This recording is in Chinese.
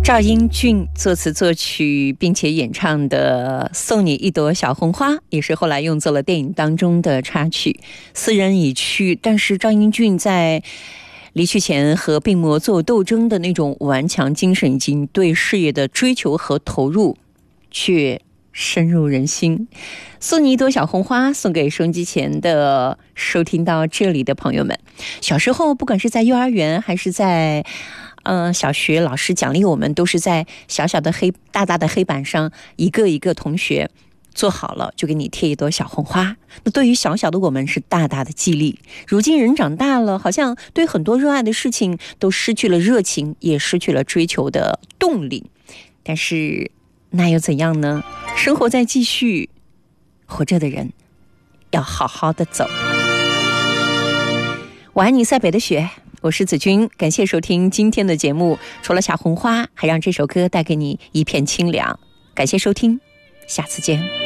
赵英俊作词作曲并且演唱的《送你一朵小红花》也是后来用作了电影当中的插曲。斯人已去，但是赵英俊在离去前和病魔做斗争的那种顽强精神以及对事业的追求和投入却深入人心。送你一朵小红花，送给收音机前的收听到这里的朋友们。小时候不管是在幼儿园还是在小学，老师奖励我们都是在小小的大大的黑板上，一个一个同学做好了就给你贴一朵小红花。那对于小小的我们是大大的激励。如今人长大了，好像对很多热爱的事情都失去了热情，也失去了追求的动力。但是那又怎样呢？生活在继续，活着的人要好好的走。我爱你塞北的雪，我是子君，感谢收听今天的节目。除了小红花，还让这首歌带给你一片清凉。感谢收听，下次见。